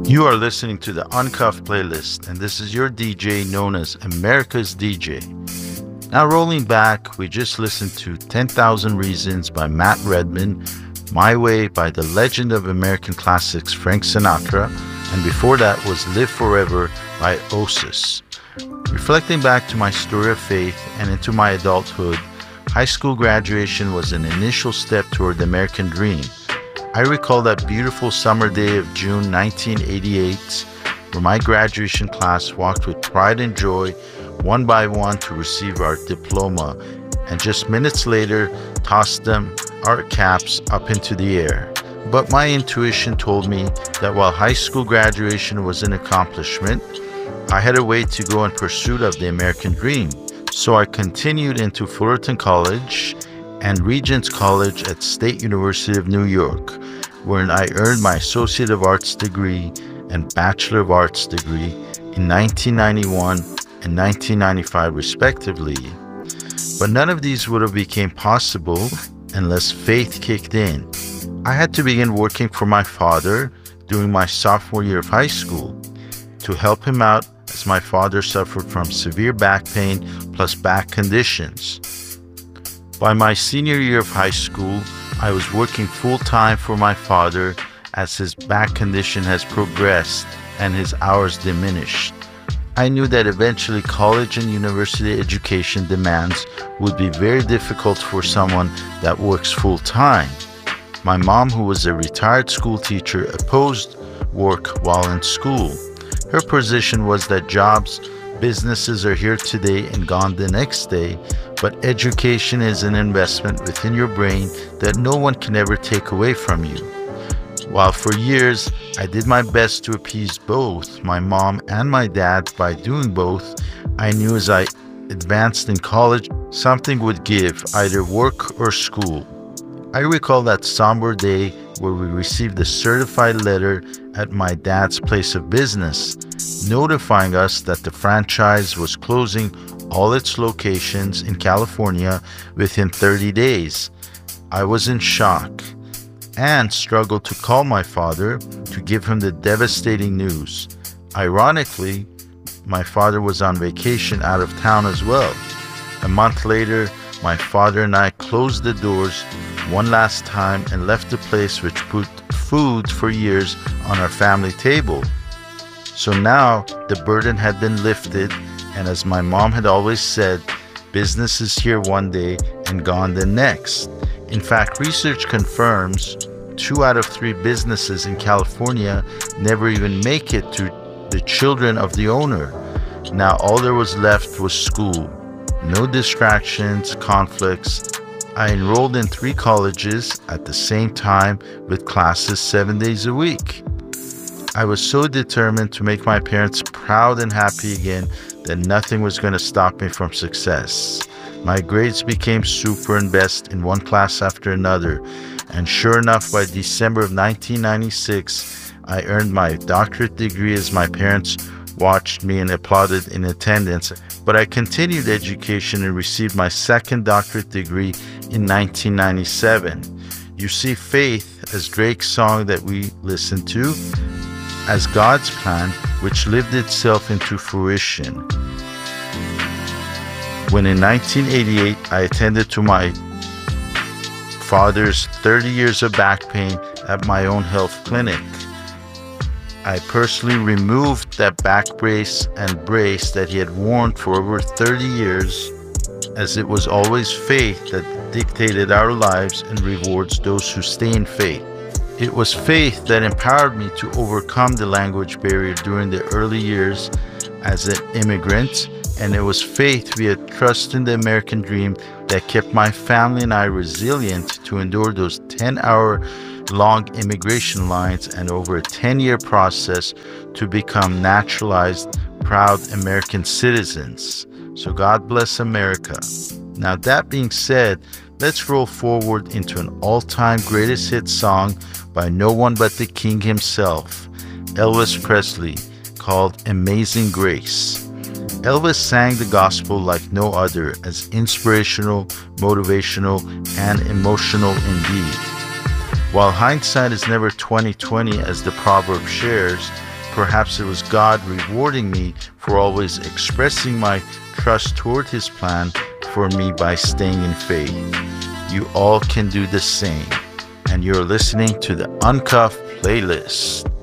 You are listening to the Uncuffed playlist, and this is your DJ known as America's DJ. Now, rolling back, we just listened to 10,000 Reasons by Matt Redman, My Way by the legend of American classics Frank Sinatra, and before that was Live Forever by Oasis. Reflecting back to my story of faith and into my adulthood, high school graduation was an initial step toward the American dream. I recall that beautiful summer day of June 1988, where my graduation class walked with pride and joy, one by one, to receive our diploma, and just minutes later, tossed them, our caps, up into the air. But my intuition told me that while high school graduation was an accomplishment, I had a way to go in pursuit of the American dream. So I continued into Fullerton College and Regents College at State University of New York, wherein I earned my Associate of Arts degree and Bachelor of Arts degree in 1991 and 1995 respectively. But none of these would have become possible unless faith kicked in. I had to begin working for my father during my sophomore year of high school to help him out, as my father suffered from severe back pain plus back conditions. By my senior year of high school, I was working full-time for my father as his back condition has progressed and his hours diminished. I knew that eventually college and university education demands would be very difficult for someone that works full-time. My mom, who was a retired school teacher, opposed work while in school. Her position was that businesses are here today and gone the next day, but education is an investment within your brain that no one can ever take away from you. While for years I did my best to appease both my mom and my dad by doing both, I knew as I advanced in college something would give, either work or school. I recall that somber day where we received a certified letter at my dad's place of business, notifying us that the franchise was closing all its locations in California within 30 days. I was in shock and struggled to call my father to give him the devastating news. Ironically, my father was on vacation out of town as well. A month later, my father and I closed the doors one last time and left the place which put food for years on our family table. So now the burden had been lifted, and as my mom had always said, business is here one day and gone the next. In fact, research confirms 2 out of 3 businesses in California never even make it to the children of the owner. Now all there was left was school. No distractions, conflicts. I enrolled in 3 colleges at the same time with classes 7 days a week. I was so determined to make my parents proud and happy again that nothing was going to stop me from success. My grades became super and best in one class after another, and sure enough, by December of 1996, I earned my doctorate degree as my parents watched me and applauded in attendance. But I continued education and received my second doctorate degree in 1997. You see faith, as Drake's song that we listened to, as God's plan, which lived itself into fruition. When in 1988 I attended to my father's 30 years of back pain at my own health clinic, I personally removed that back brace and brace that he had worn for over 30 years, as it was always faith that dictated our lives and rewards those who stay in faith. It was faith that empowered me to overcome the language barrier during the early years as an immigrant, and it was faith via trust in the American dream that kept my family and I resilient to endure those 10-hour-long immigration lines and over a 10-year process to become naturalized, proud American citizens. So God bless America. Now, that being said, let's roll forward into an all-time greatest hit song by no one but the King himself, Elvis Presley, called Amazing Grace. Elvis sang the gospel like no other, as inspirational, motivational, and emotional indeed. While hindsight is never 20/20 as the proverb shares, perhaps it was God rewarding me for always expressing my trust toward His plan for me by staying in faith. You all can do the same. And you're listening to the Uncuffed Playlist.